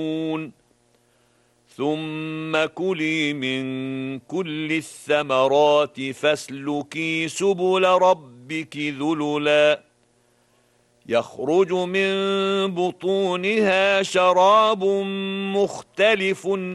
ثم كلي من كل الثمرات فاسلكي سبل ربك ذللا يخرج من بطونها شراب مختلف